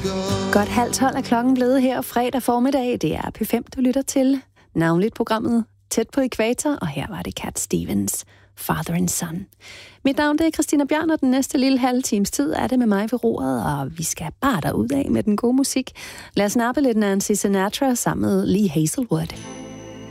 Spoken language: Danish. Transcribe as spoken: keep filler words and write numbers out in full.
Godt halv tolv er klokken blevet her fredag formiddag. Det er P fem, du lytter til. Navnligt programmet Tæt på Ækvator, og her var det Cat Stevens, Father and Son. Mit navn det er Christina Bjørn, og den næste lille halve times tid er det med mig ved roret, og vi skal bare derud af med den gode musik. Lad os nappe lidt Nancy Sinatra sammen med Lee Hazelwood.